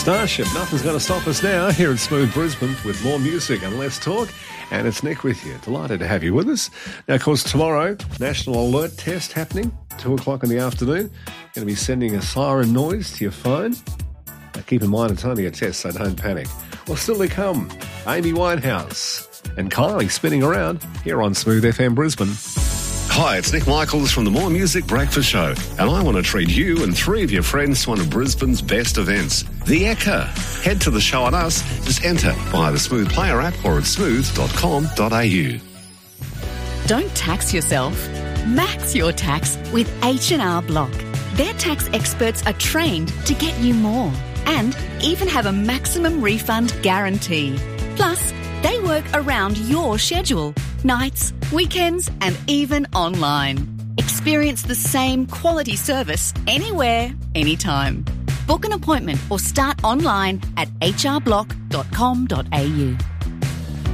Starship, nothing's going to stop us now here at Smooth Brisbane with more music and less talk. And it's Nick with you. Delighted to have you with us. Now, of course, tomorrow, National Alert Test happening, 2 o'clock in the afternoon. Going to be sending a siren noise to your phone. Now, keep in mind, it's only a test, so don't panic. Well, still to come, Amy Winehouse and Kylie spinning around here on Smooth FM Brisbane. Hi, it's Nick Michaels from the More Music Breakfast Show, and I want to treat you and 3 of your friends to one of Brisbane's best events, the Ekka. Head to the show on us, just enter via the Smooth Player app or at smooth.com.au. Don't tax yourself. Max your tax with H&R Block. Their tax experts are trained to get you more and even have a maximum refund guarantee. Plus, they work around your schedule, nights, weekends, and even online. Experience the same quality service anywhere, anytime. Book an appointment or start online at hrblock.com.au.